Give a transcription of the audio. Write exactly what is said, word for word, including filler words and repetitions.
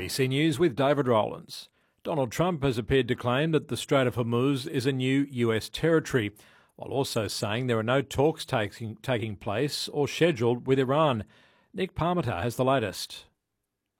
B C News with David Rowlands. Donald Trump has appeared to claim that the Strait of Hormuz is a new U S territory, while also saying there are no talks taking, taking place or scheduled with Iran. Nick Parmenter has the latest.